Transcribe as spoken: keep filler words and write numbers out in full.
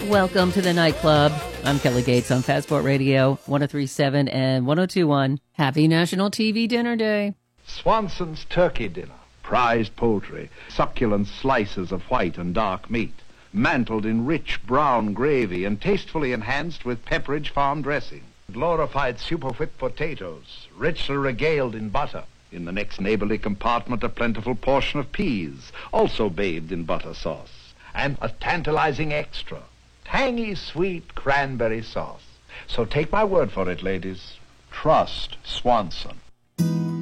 Welcome to the nightclub. I'm Kelly Gates on Passport Radio, one oh three point seven and one oh two point one. Happy National T V Dinner Day. Swanson's Turkey Dinner. Prized poultry, succulent slices of white and dark meat, mantled in rich brown gravy and tastefully enhanced with Pepperidge Farm dressing. Glorified super whipped potatoes, richly regaled in butter. In the next neighborly compartment, a plentiful portion of peas, also bathed in butter sauce. And a tantalizing extra, tangy sweet cranberry sauce. So take my word for it, ladies. Trust Swanson.